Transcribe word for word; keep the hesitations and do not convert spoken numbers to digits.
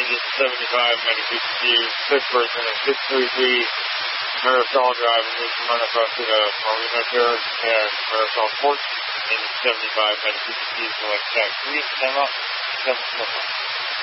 Unit seventy-five, Medicaid Steve, six person at six thirty-three Marisol Drive in New Smyrna, across to the Marina Terrace and Marisol Court. Unit seventy-five, Medicaid Steve, select tax three, time out, seven,